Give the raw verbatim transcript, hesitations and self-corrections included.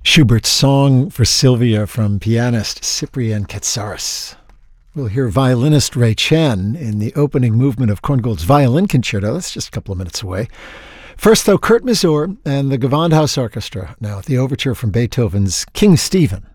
Schubert's Song for Sylvia from pianist Cyprian Katsaris. We'll hear violinist Ray Chen in the opening movement of Korngold's Violin Concerto. That's just a couple of minutes away. First, though, Kurt Masur and the Gewandhaus Orchestra, now at the overture from Beethoven's King Stephen.